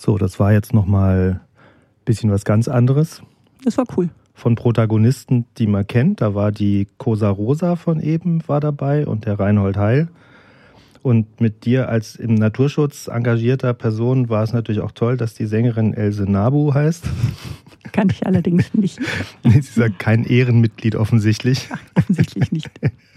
So, das war jetzt nochmal ein bisschen was ganz anderes. Das war cool. Von Protagonisten, die man kennt. Da war die Cosa Rosa von eben war dabei und der Reinhold Heil. Und mit dir als im Naturschutz engagierter Person war es natürlich auch toll, dass die Sängerin Else Nabu heißt. Kannte ich allerdings nicht. Sie ist ja kein Ehrenmitglied offensichtlich. Ach, offensichtlich nicht.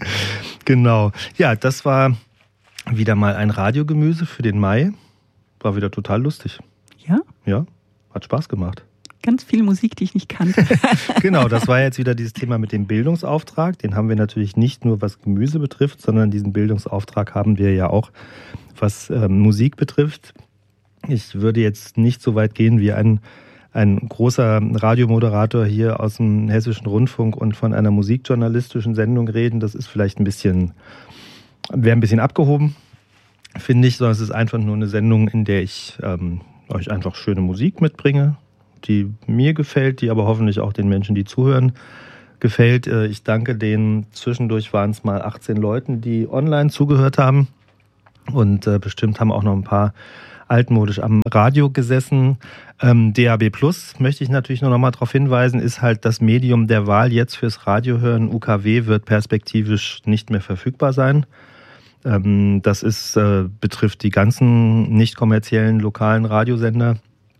Genau. Ja, das war wieder mal ein Radiogemüse für den Mai. War wieder total lustig. Ja? Ja, hat Spaß gemacht. Ganz viel Musik, die ich nicht kannte. Genau, das war jetzt wieder dieses Thema mit dem Bildungsauftrag. Den haben wir natürlich nicht nur, was Gemüse betrifft, sondern diesen Bildungsauftrag haben wir ja auch, was Musik betrifft. Ich würde jetzt nicht so weit gehen wie ein großer Radiomoderator hier aus dem Hessischen Rundfunk und von einer musikjournalistischen Sendung reden. Das ist vielleicht wäre ein bisschen abgehoben, finde ich, sondern es ist einfach nur eine Sendung, in der ich euch einfach schöne Musik mitbringe, die mir gefällt, die aber hoffentlich auch den Menschen, die zuhören, gefällt. Ich danke denen. Zwischendurch waren es mal 18 Leuten, die online zugehört haben und bestimmt haben auch noch ein paar altmodisch am Radio gesessen. DAB Plus möchte ich natürlich nur noch mal darauf hinweisen, ist halt das Medium der Wahl jetzt fürs Radiohören. UKW wird perspektivisch nicht mehr verfügbar sein. Das betrifft die ganzen nicht kommerziellen lokalen Radiosender.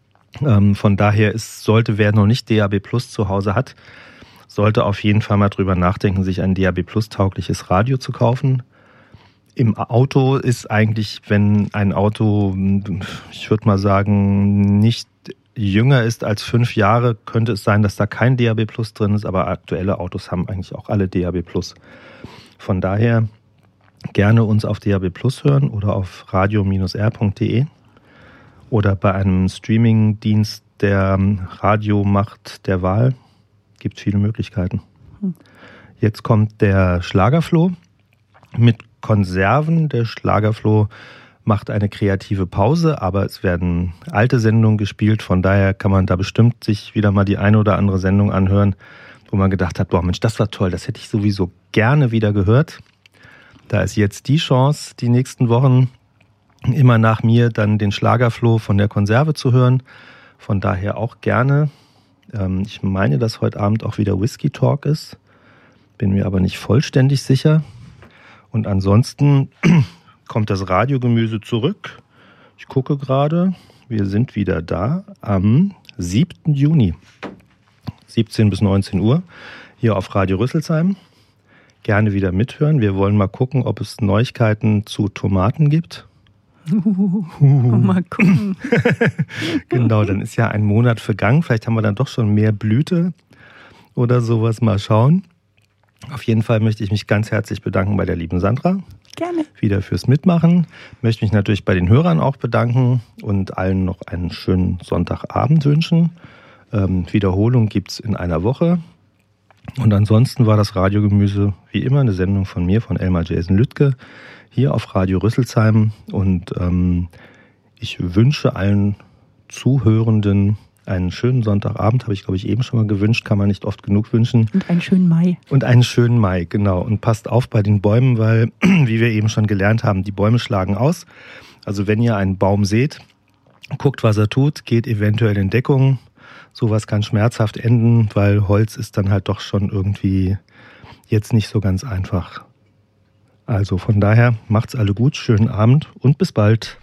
Von daher sollte, wer noch nicht DAB Plus zu Hause hat, sollte auf jeden Fall mal drüber nachdenken, sich ein DAB Plus taugliches Radio zu kaufen. Im Auto ist eigentlich, wenn ein Auto, ich würde mal sagen, nicht jünger ist als 5 Jahre, könnte es sein, dass da kein DAB Plus drin ist, aber aktuelle Autos haben eigentlich auch alle DAB Plus. Von daher gerne uns auf DAB Plus hören oder auf radio-r.de. Oder bei einem Streaming-Dienst, der Radio macht, der Wahl. Gibt viele Möglichkeiten. Jetzt kommt der Schlagerfloh mit Konserven. Der Schlagerfloh macht eine kreative Pause, aber es werden alte Sendungen gespielt. Von daher kann man da bestimmt sich wieder mal die eine oder andere Sendung anhören, wo man gedacht hat, boah Mensch, das war toll, das hätte ich sowieso gerne wieder gehört. Da ist jetzt die Chance, die nächsten Wochen immer nach mir dann den Schlagerfloh von der Konserve zu hören. Von daher auch gerne. Ich meine, dass heute Abend auch wieder Whisky Talk ist. Bin mir aber nicht vollständig sicher. Und ansonsten kommt das Radiogemüse zurück. Ich gucke gerade. Wir sind wieder da am 7. Juni. 17 bis 19 Uhr. Hier auf Radio Rüsselsheim. Gerne wieder mithören. Wir wollen mal gucken, ob es Neuigkeiten zu Tomaten gibt. Mal gucken. Genau, dann ist ja ein Monat vergangen. Vielleicht haben wir dann doch schon mehr Blüte oder sowas. Mal schauen. Auf jeden Fall möchte ich mich ganz herzlich bedanken bei der lieben Sandra. Gerne. Wieder fürs Mitmachen. Möchte mich natürlich bei den Hörern auch bedanken und allen noch einen schönen Sonntagabend wünschen. Wiederholung gibt es in einer Woche. Und ansonsten war das Radiogemüse wie immer eine Sendung von mir, von Elmar Jason Lüttke, hier auf Radio Rüsselsheim. Und ich wünsche allen Zuhörenden einen schönen Sonntagabend, habe ich glaube ich eben schon mal gewünscht, kann man nicht oft genug wünschen. Und einen schönen Mai. Und einen schönen Mai, genau. Und passt auf bei den Bäumen, weil, wie wir eben schon gelernt haben, die Bäume schlagen aus. Also wenn ihr einen Baum seht, guckt, was er tut, geht eventuell in Deckung. Sowas kann schmerzhaft enden, weil Holz ist dann halt doch schon irgendwie jetzt nicht so ganz einfach. Also von daher, macht's alle gut, schönen Abend und bis bald.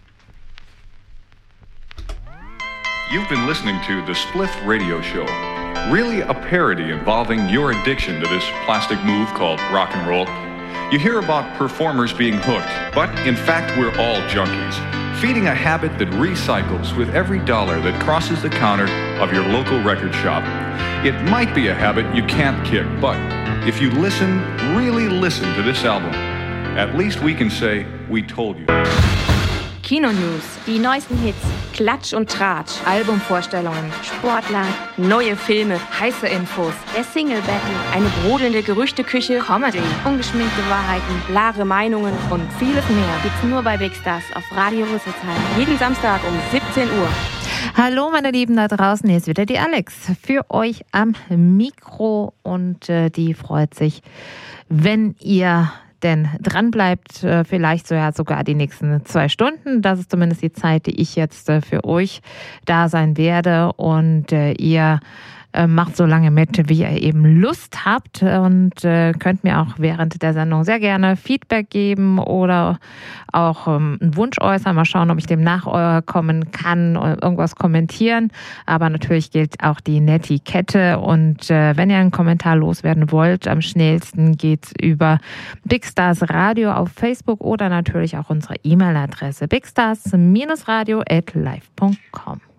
You've been listening to The Spliff Radio Show. Really a parody involving your addiction to this plastic move called rock and roll. You hear about performers being hooked, but in fact we're all junkies, feeding a habit that recycles with every dollar that crosses the counter of your local record shop. It might be a habit you can't kick, but if you listen, really listen to this album, at least we can say we told you. Kino-News, die neuesten Hits, Klatsch und Tratsch, Albumvorstellungen, Sportler, neue Filme, heiße Infos, der Single-Battle, eine brodelnde Gerüchteküche, Comedy, ungeschminkte Wahrheiten, klare Meinungen und vieles mehr gibt's nur bei Big Stars auf Radio Rüsselsheim. Jeden Samstag um 17 Uhr. Hallo meine Lieben da draußen, hier ist wieder die Alex für euch am Mikro und die freut sich, wenn ihr denn dran bleibt, vielleicht sogar die nächsten 2 Stunden. Das ist zumindest die Zeit, die ich jetzt für euch da sein werde und ihr macht so lange mit, wie ihr eben Lust habt und könnt mir auch während der Sendung sehr gerne Feedback geben oder auch einen Wunsch äußern. Mal schauen, ob ich dem nachkommen kann, irgendwas kommentieren. Aber natürlich gilt auch die Netiquette und wenn ihr einen Kommentar loswerden wollt, am schnellsten geht's über Big Stars Radio auf Facebook oder natürlich auch unsere E-Mail-Adresse bigstars-radio@live.com.